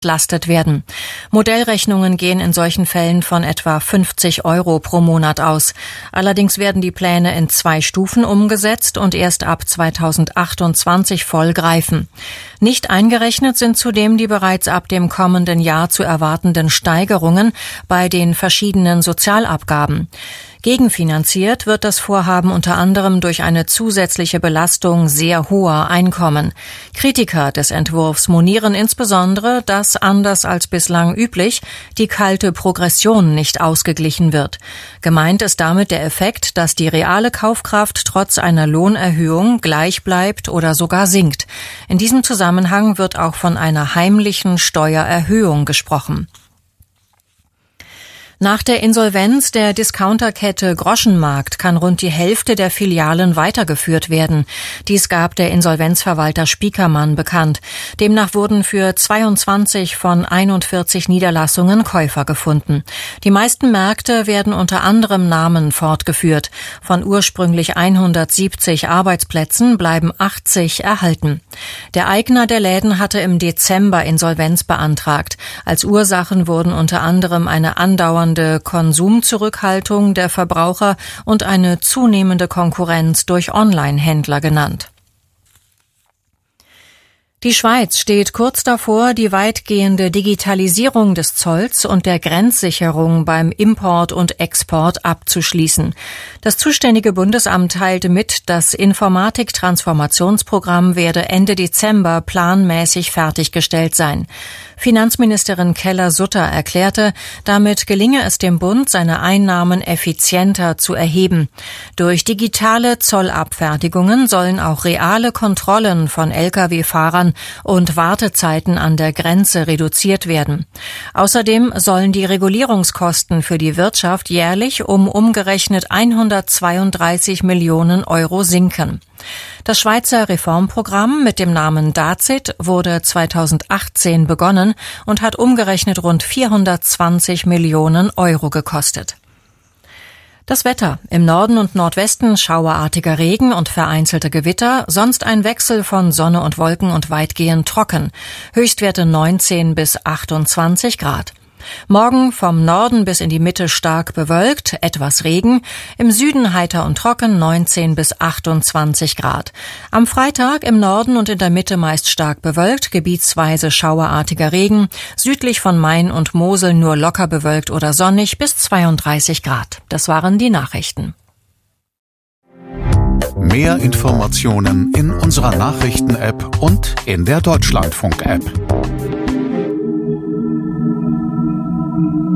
entlastet werden. Modellrechnungen gehen in solchen Fällen von etwa 50 € pro Monat aus. Allerdings werden die Pläne in 2 Stufen umgesetzt und erst ab 2028 voll greifen. Nicht eingerechnet sind zudem die bereits ab dem kommenden Jahr zu erwartenden Steigerungen bei den verschiedenen Sozialabgaben. Gegenfinanziert wird das Vorhaben unter anderem durch eine zusätzliche Belastung sehr hoher Einkommen. Kritiker des Entwurfs monieren insbesondere, dass anders als bislang üblich die kalte Progression nicht ausgeglichen wird. Gemeint ist damit der Effekt, dass die reale Kaufkraft trotz einer Lohnerhöhung gleich bleibt oder sogar sinkt. In diesem Zusammenhang wird auch von einer heimlichen Steuererhöhung gesprochen. Nach der Insolvenz der Discounterkette Groschenmarkt kann rund die Hälfte der Filialen weitergeführt werden. Dies gab der Insolvenzverwalter Spiekermann bekannt. Demnach wurden für 22 von 41 Niederlassungen Käufer gefunden. Die meisten Märkte werden unter anderem Namen fortgeführt. Von ursprünglich 170 Arbeitsplätzen bleiben 80 erhalten. Der Eigner der Läden hatte im Dezember Insolvenz beantragt. Als Ursachen wurden unter anderem eine andauernde Konsumzurückhaltung der Verbraucher und eine zunehmende Konkurrenz durch Online-Händler genannt. Die Schweiz steht kurz davor, die weitgehende Digitalisierung des Zolls und der Grenzsicherung beim Import und Export abzuschließen. Das zuständige Bundesamt teilte mit, das Informatik-Transformationsprogramm werde Ende Dezember planmäßig fertiggestellt sein. Finanzministerin Keller-Sutter erklärte, damit gelinge es dem Bund, seine Einnahmen effizienter zu erheben. Durch digitale Zollabfertigungen sollen auch reale Kontrollen von Lkw-Fahrern und Wartezeiten an der Grenze reduziert werden. Außerdem sollen die Regulierungskosten für die Wirtschaft jährlich um umgerechnet 132 Millionen € sinken. Das Schweizer Reformprogramm mit dem Namen DAZID wurde 2018 begonnen und hat umgerechnet rund 420 Millionen € gekostet. Das Wetter: Im Norden und Nordwesten schauerartiger Regen und vereinzelte Gewitter, sonst ein Wechsel von Sonne und Wolken und weitgehend trocken. Höchstwerte 19 bis 28 Grad. Morgen vom Norden bis in die Mitte stark bewölkt, etwas Regen, im Süden heiter und trocken 19 bis 28 Grad. Am Freitag im Norden und in der Mitte meist stark bewölkt, gebietsweise schauerartiger Regen, südlich von Main und Mosel nur locker bewölkt oder sonnig bis 32 Grad. Das waren die Nachrichten. Mehr Informationen in unserer Nachrichten-App und in der Deutschlandfunk-App.